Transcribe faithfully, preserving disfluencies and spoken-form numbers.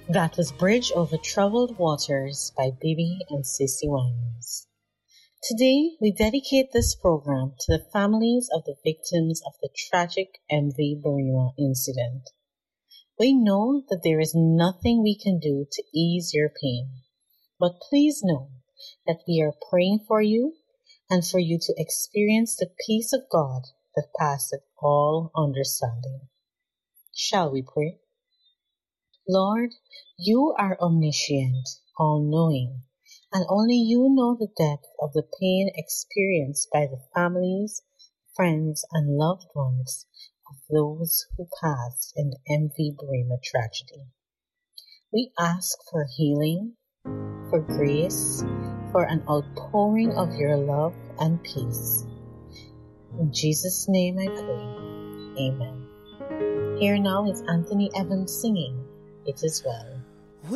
That was Bridge Over Troubled Waters by Bibi and Cissy Winans. Today, we dedicate this program to the families of the victims of the tragic M V Burema incident. We know that there is nothing we can do to ease your pain, but please know that we are praying for you and for you to experience the peace of God that passeth all understanding. Shall we pray? Lord, you are omniscient, all-knowing, and only you know the depth of the pain experienced by the families, friends, and loved ones of those who passed in the M V Burema tragedy. We ask for healing, for grace, for an outpouring of your love and peace. In Jesus' name I pray. Amen. Here now is Anthony Evans singing, It Is Well.